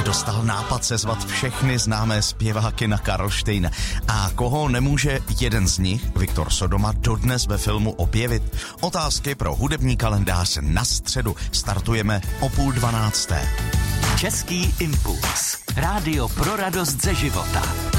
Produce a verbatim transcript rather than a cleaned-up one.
dostal nápad sezvat všechny známé zpěváky na Karlštejn. A koho nemůže jeden z nich, Viktor Sodoma, dodnes ve filmu objevit? Otázky pro hudební kalendář na středu. Startujeme o půl dvanácté. Český impuls. Rádio pro radost ze života.